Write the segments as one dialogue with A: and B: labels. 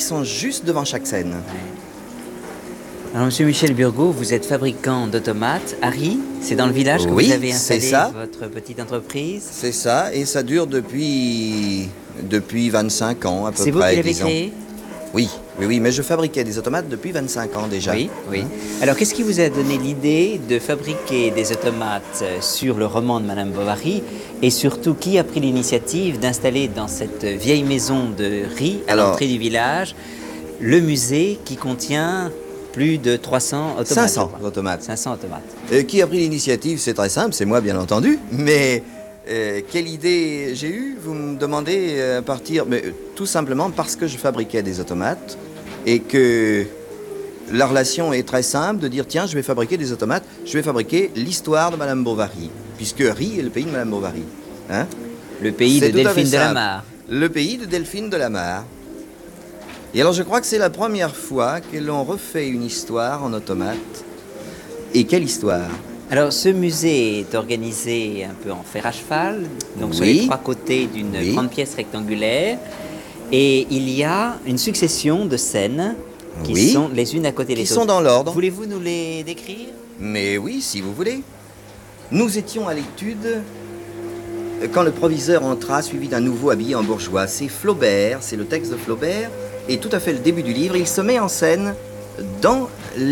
A: sont juste devant chaque scène.
B: Alors, Monsieur Michel Burgot, vous êtes fabricant d'automates. Harry, c'est dans le village que
A: Oui,
B: vous avez
A: c'est
B: installé
A: ça.
B: votre petite entreprise.
A: C'est ça, et ça dure depuis 25 ans à peu près.
B: C'est vous qui l'avez
A: disons.
B: créé?
A: Oui, mais je fabriquais des automates depuis 25 ans déjà.
B: Oui. Alors, qu'est-ce qui vous a donné l'idée de fabriquer des automates sur le roman de Madame Bovary? Et surtout, qui a pris l'initiative d'installer dans cette vieille maison de riz, à l'entrée du village, le musée qui contient plus de 300 automates?
A: 500 automates.
B: 500 automates.
A: Qui a pris l'initiative? C'est très simple, c'est moi bien entendu. Mais quelle idée j'ai eue? Vous me demandez à partir... Mais, tout simplement parce que je fabriquais des automates et que la relation est très simple de dire tiens, je vais fabriquer des automates, je vais fabriquer l'histoire de Madame Bovary, puisque Ry est le pays de Madame Bovary. Hein?
B: Le pays de Delphine de la Mare.
A: Le pays de Delphine de la Mare. Et alors je crois que c'est la première fois que l'on refait une histoire en automate. Et quelle histoire?
B: Alors, ce musée est organisé un peu en fer à cheval, donc sur
A: Oui.
B: les 3 côtés d'une grande pièce rectangulaire. Et il y a une succession de scènes qui sont les unes à côté des autres.
A: Qui sont dans l'ordre.
B: Voulez-vous nous les décrire?
A: Mais oui, si vous voulez. Nous étions à l'étude quand le proviseur entra, suivi d'un nouveau habillé en bourgeois. C'est Flaubert, c'est le texte de Flaubert, et tout à fait le début du livre. Il se met en scène dans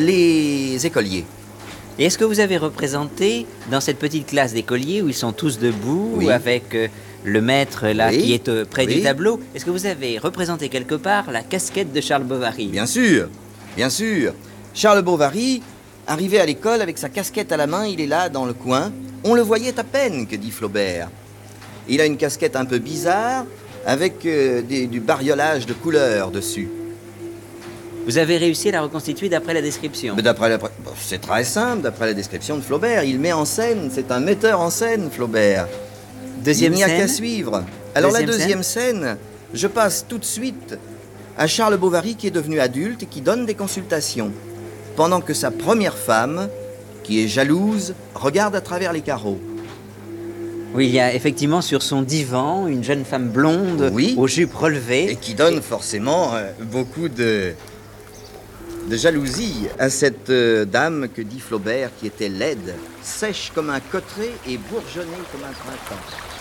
A: les écoliers.
B: Et est-ce que vous avez représenté dans cette petite classe d'écoliers où ils sont tous debout,
A: Oui.
B: avec le maître là
A: Oui.
B: qui est près du
A: Oui.
B: tableau, est-ce que vous avez représenté quelque part la casquette de Charles Bovary?
A: Bien sûr, bien sûr. Charles Bovary, arrivé à l'école avec sa casquette à la main, il est là dans le coin. On le voyait à peine, que dit Flaubert. Il a une casquette un peu bizarre, avec du bariolage de couleurs dessus.
B: Vous avez réussi à la reconstituer d'après la description?
A: Mais c'est très simple, d'après la description de Flaubert. Il met en scène, c'est un metteur en scène, Flaubert.
B: Deuxième
A: Il n'y a
B: scène
A: qu'à suivre. Alors la
B: Deuxième
A: deuxième scène, je passe tout de suite à Charles Bovary qui est devenu adulte et qui donne des consultations, pendant que sa première femme, qui est jalouse, regarde à travers les carreaux.
B: Oui, il y a effectivement sur son divan une jeune femme blonde aux jupes relevées.
A: Et qui donne forcément beaucoup de jalousie à cette dame que dit Flaubert, qui était laide, sèche comme un cotteret et bourgeonnée comme un printemps.